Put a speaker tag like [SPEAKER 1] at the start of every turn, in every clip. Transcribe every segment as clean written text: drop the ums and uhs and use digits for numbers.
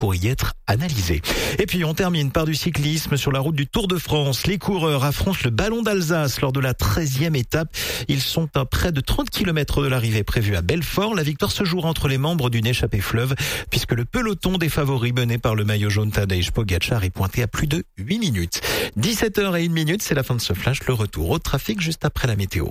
[SPEAKER 1] pour y être analysés. Et puis on termine par du cyclisme sur la route du Tour de France. Les coureurs affrontent le Ballon d'Alsace lors de la 13e étape. Ils sont à près de 30 km de l'arrivée prévue à Belfort. La victoire se jouera entre les membres d'une échappée fleuve puisque le peloton des favoris mené par le maillot jaune Tadej Pogačar est pointé à plus de 8 minutes. 17h01, c'est la fin de ce flash. Le retour au trafic juste après la météo.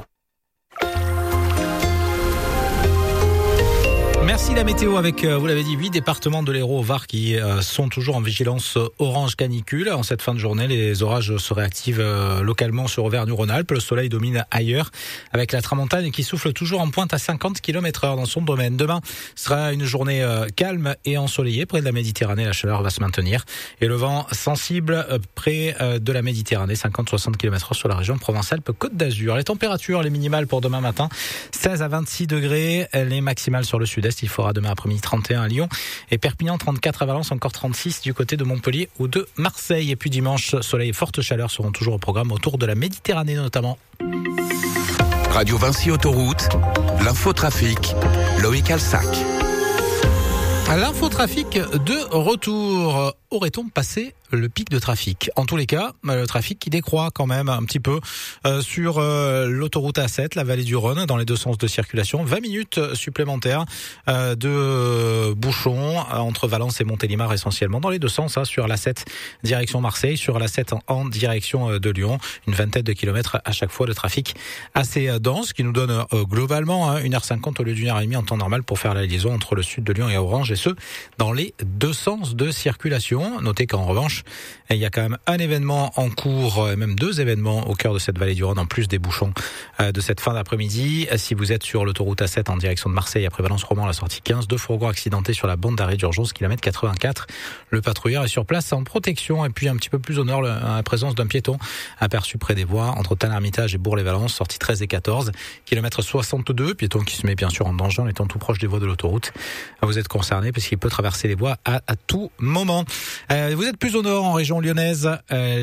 [SPEAKER 2] Merci la météo avec, vous l'avez dit, 8 départements de l'Hérault au Var qui sont toujours en vigilance orange canicule. En cette fin de journée, les orages se réactivent localement sur Auvergne-Rhône-Alpes. Le soleil domine ailleurs avec la tramontane qui souffle toujours en pointe à 50 km/h dans son domaine. Demain sera une journée calme et ensoleillée. Près de la Méditerranée, la chaleur va se maintenir. Et le vent sensible près de la Méditerranée, 50-60 km/h sur la région Provence-Alpes-Côte d'Azur. Les températures, les minimales pour demain matin, 16 à 26 degrés. Les maximales sur le sud-est. Il fera demain après-midi 31 à Lyon et Perpignan, 34 à Valence, encore 36 du côté de Montpellier ou de Marseille. Et puis dimanche, soleil et forte chaleur seront toujours au programme autour de la Méditerranée notamment.
[SPEAKER 3] Radio Vinci Autoroute, l'infotrafic, Loïc Alsac.
[SPEAKER 2] L'infotrafic de retour. Aurait-on passé le pic de trafic? En tous les cas, le trafic qui décroît quand même un petit peu sur l'autoroute A7, la vallée du Rhône, dans les deux sens de circulation. 20 minutes supplémentaires de bouchons entre Valence et Montélimar essentiellement, dans les deux sens, sur l'A7 direction Marseille, sur l'A7 en direction de Lyon. Une vingtaine de kilomètres à chaque fois de trafic assez dense, qui nous donne globalement 1h50 au lieu d'1h30 en temps normal pour faire la liaison entre le sud de Lyon et Orange, et ce, dans les deux sens de circulation. Notez qu'en revanche, il y a quand même un événement en cours, même deux événements au cœur de cette vallée du Rhône, en plus des bouchons de cette fin d'après-midi. Si vous êtes sur l'autoroute A7 en direction de Marseille, après Valence-Roman, la sortie 15, deux fourgons accidentés sur la bande d'arrêt d'urgence, kilomètre 84. Le patrouilleur est sur place en protection. Et puis un petit peu plus au nord, la présence d'un piéton aperçu près des voies entre Tain-l'Hermitage et Bourg-les-Valences, sortie 13 et 14, kilomètre 62. Piéton qui se met bien sûr en danger en étant tout proche des voies de l'autoroute. Vous êtes concerné parce qu'il peut traverser les voies à tout moment. Vous êtes plus au nord, en région lyonnaise,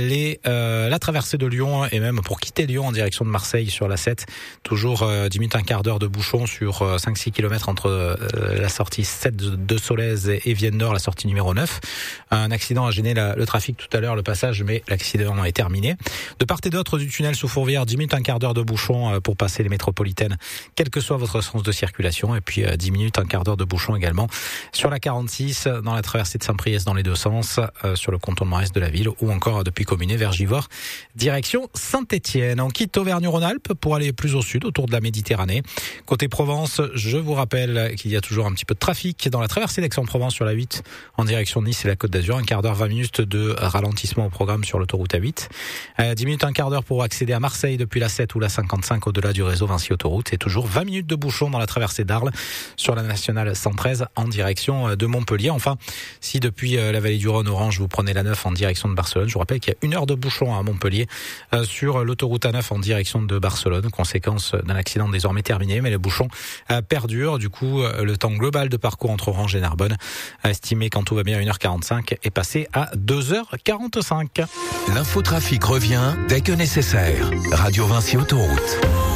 [SPEAKER 2] la traversée de Lyon, et même pour quitter Lyon en direction de Marseille sur la 7, toujours 10 minutes, un quart d'heure de bouchon sur 5-6 km entre la sortie 7 de Solèze et Vienne Nord, la sortie numéro 9. Un accident a gêné le trafic tout à l'heure, le passage, mais l'accident est terminé. De part et d'autre du tunnel sous Fourvière, 10 minutes, un quart d'heure de bouchon pour passer les métropolitaines, quel que soit votre sens de circulation, et puis 10 minutes, un quart d'heure de bouchon également sur la 46, dans la traversée de Saint-Priest dans les deux sens, sur le contournement est de la ville, ou encore depuis Communé vers Givors, direction Saint-Étienne. On quitte Auvergne-Rhône-Alpes pour aller plus au sud, autour de la Méditerranée. Côté Provence, je vous rappelle qu'il y a toujours un petit peu de trafic dans la traversée d'Aix-en-Provence sur la 8, en direction de Nice et la Côte d'Azur. Un quart d'heure, 20 minutes de ralentissement au programme sur l'autoroute A8. 10 minutes, un quart d'heure pour accéder à Marseille depuis la 7 ou la 55 au-delà du réseau Vinci Autoroute. Et toujours 20 minutes de bouchon dans la traversée d'Arles sur la nationale 113 en direction de Montpellier. Enfin, si depuis la vallée du Rhône Orange, vous prenez la 9 en direction de Barcelone, je vous rappelle qu'il y a 1 heure de bouchon à Montpellier sur l'autoroute A9 en direction de Barcelone, conséquence d'un accident désormais terminé, mais les bouchons perdurent. Du coup, le temps global de parcours entre Orange et Narbonne, estimé quand tout va bien à 1h45, est passé à 2h45.
[SPEAKER 3] L'infotrafic revient dès que nécessaire. Radio Vinci Autoroute.